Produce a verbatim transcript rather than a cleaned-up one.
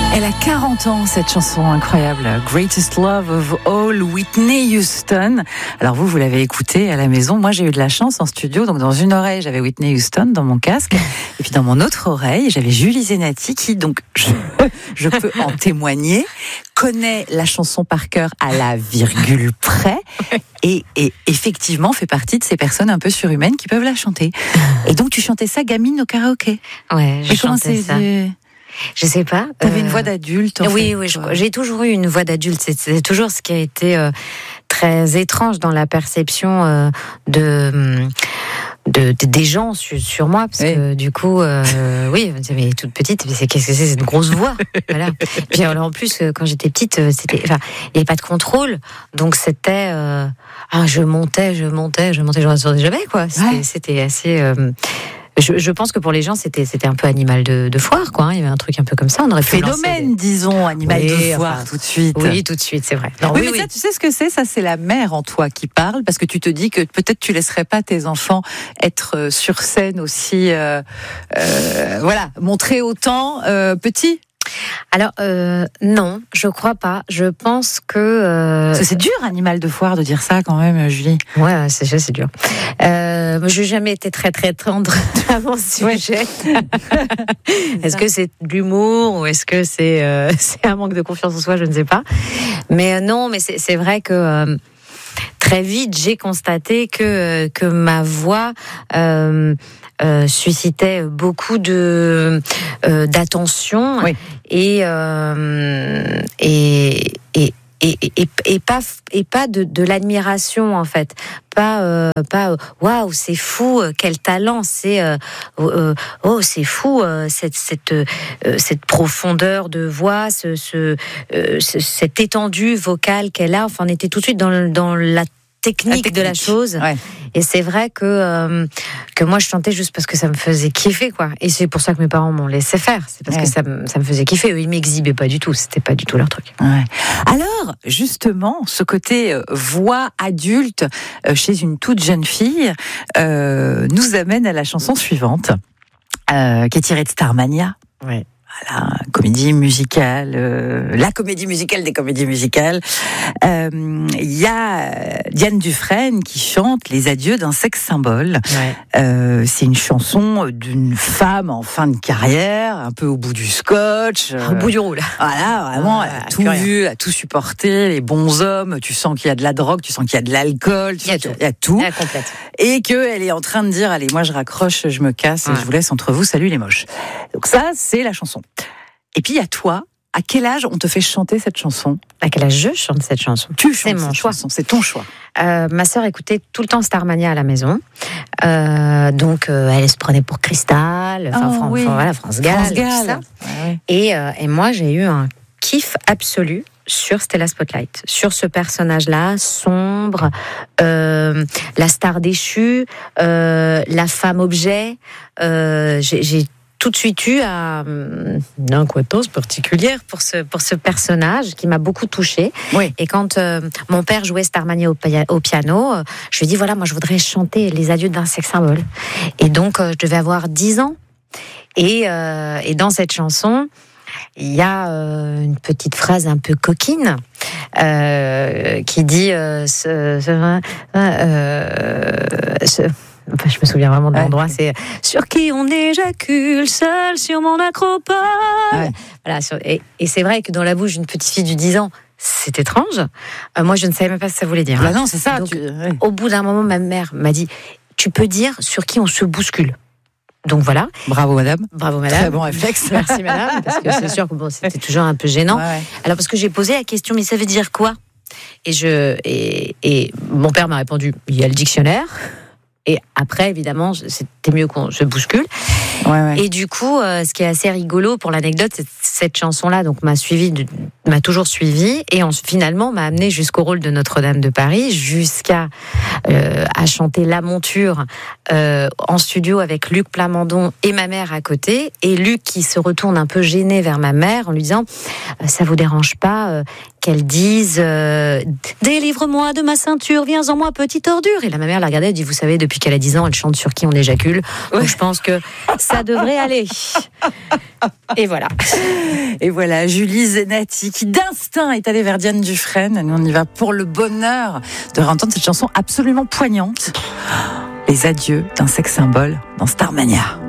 Elle a quarante ans, cette chanson incroyable, Greatest Love of All, Whitney Houston. Alors vous, vous l'avez écoutée à la maison. Moi, j'ai eu de la chance en studio. Donc dans une oreille, j'avais Whitney Houston dans mon casque. Et puis dans mon autre oreille, j'avais Julie Zenati qui, donc, je, je peux en témoigner, connaît la chanson par cœur à la virgule près. Et, et effectivement, fait partie de ces personnes un peu surhumaines qui peuvent la chanter. Et donc, tu chantais ça gamine au karaoké. Ouais, je chantais ça. Du... Je sais pas. T'avais euh... une voix d'adulte. En oui, fait, oui, je... j'ai toujours eu une voix d'adulte. C'est, c'est toujours ce qui a été euh, très étrange dans la perception euh, de, de, de des gens sur, sur moi, parce oui. que du coup, euh, oui, mais toute petite, mais c'est qu'est-ce que c'est, c'est une grosse voix. Voilà. Puis alors, en plus, quand j'étais petite, c'était, enfin, il n'y avait pas de contrôle, donc c'était, euh, ah, je montais, je montais, je montais, je ne jamais quoi. C'était, ouais. c'était assez. Euh, Je, je pense que pour les gens, c'était, c'était un peu animal de, de foire, quoi. Il y avait un truc un peu comme ça. On aurait pu Phénomène, des... disons, animal oui, de foire, enfin, tout de suite. Oui, tout de suite, c'est vrai. Non, oui, oui, mais oui. ça, tu sais ce que c'est? Ça, c'est la mère en toi qui parle, parce que tu te dis que peut-être tu laisserais pas tes enfants être sur scène aussi, euh, euh, voilà, montrer autant euh, petit. Alors euh, non, je crois pas. Je pense que euh... c'est dur, animal de foire, de dire ça quand même, Julie. Ouais, c'est c'est dur. Euh, je n'ai jamais été très très tendre à mon sujet. Est-ce que c'est de l'humour ou est-ce que c'est euh, c'est un manque de confiance en soi? Je ne sais pas. Mais euh, non, mais c'est c'est vrai que euh, très vite j'ai constaté que que ma voix euh, Euh, suscitait beaucoup de euh, d'attention oui. et, euh, et et et et et pas et pas de de l'admiration en fait, pas euh, pas waouh, c'est fou, quel talent, c'est euh, euh, oh c'est fou euh, cette cette euh, cette profondeur de voix, ce ce euh, cette étendue vocale qu'elle a. Enfin, on était tout de suite dans dans la technique, la technique de la chose. Ouais. Et c'est vrai que euh, que moi je chantais juste parce que ça me faisait kiffer, quoi. Et c'est pour ça que mes parents m'ont laissé faire. C'est parce ouais. que ça me ça me faisait kiffer. Eux, ils m'exhibaient pas du tout. C'était pas du tout leur truc. Ouais. Alors justement, ce côté euh, voix adulte euh, chez une toute jeune fille euh, nous amène à la chanson suivante, euh, qui est tirée de Starmania. Ouais. Voilà, comédie musicale, euh, la comédie musicale des comédies musicales. Il euh, y a Diane Dufresne qui chante Les adieux d'un sexe symbole. Ouais. Euh, c'est une chanson d'une femme en fin de carrière, un peu au bout du scotch. Euh, au bout du roule. Voilà, vraiment, elle a tout vu, elle a tout supporté, les bons hommes, tu sens qu'il y a de la drogue, tu sens qu'il y a de l'alcool, tu il y a sens tout. qu'il y a tout. La complète. Et qu'elle est en train de dire, allez, moi je raccroche, je me casse, ouais. et je vous laisse entre vous, salut les moches. Donc ça, c'est la chanson. Et puis, il y a toi, à quel âge on te fait chanter cette chanson? À quel âge je chante cette chanson? Tu c'est chantes mon cette choix. chanson, c'est ton choix. Euh, ma sœur écoutait tout le temps Starmania à la maison. Euh, donc, euh, elle se prenait pour Cristal, enfin, oh, Fran- oui. voilà, France Gall, France Gall. tout ça. Ouais. Et, euh, et moi, j'ai eu un kiff absolu sur Stella Spotlight, sur ce personnage-là, sombre, euh, la star déchue, euh, la femme objet. Euh, j'ai, j'ai tout de suite eu à, une incohétence particulière pour ce, pour ce personnage qui m'a beaucoup touchée. Oui. Et quand euh, mon père jouait Starmania au, au piano, euh, je lui ai dit, voilà, moi je voudrais chanter Les adieux d'un sexe symbole. Et donc, euh, je devais avoir dix ans. Et, euh, et dans cette chanson, il y a euh, une petite phrase un peu coquine euh, qui dit euh, ce, ce, euh, ce, enfin, je me souviens vraiment de l'endroit, ouais. c'est sur qui on éjacule seul sur mon acropole. Ouais. Voilà, sur, et, et c'est vrai que dans la bouche d'une petite fille de dix ans, c'est étrange. Euh, moi, je ne savais même pas ce que ça voulait dire. Bah non, c'est ça. Donc, tu... ouais. Au bout d'un moment, ma mère m'a dit, tu peux dire sur qui on se bouscule. Donc voilà. Bravo madame. Bravo madame. Très bon réflexe. Merci madame, parce que c'est sûr que bon, c'était toujours un peu gênant. Ouais. Alors parce que j'ai posé la question, mais ça veut dire quoi? Et je et, et mon père m'a répondu, il y a le dictionnaire. Et après, évidemment, c'était mieux qu'on se bouscule. Ouais, ouais. Et du coup, euh, ce qui est assez rigolo pour l'anecdote, c'est cette chanson-là, donc m'a suivi de, m'a toujours suivi et en, finalement m'a amené jusqu'au rôle de Notre-Dame de Paris, jusqu'à euh, à chanter La Monture euh, en studio avec Luc Plamondon et ma mère à côté, et Luc qui se retourne un peu gêné vers ma mère en lui disant « ça vous dérange pas euh, qu'elle dise euh, « délivre-moi de ma ceinture, viens en moi petite ordure ». Et là ma mère la regardait et dit « vous savez, depuis qu'elle a dix ans, elle chante sur qui on éjacule, donc je pense que ça devrait aller ». Et voilà. Et voilà, Julie Zenati qui d'instinct est allée vers Diane Dufresne. Nous on y va pour le bonheur de réentendre cette chanson absolument poignante. Les adieux d'un sex symbole dans Starmania.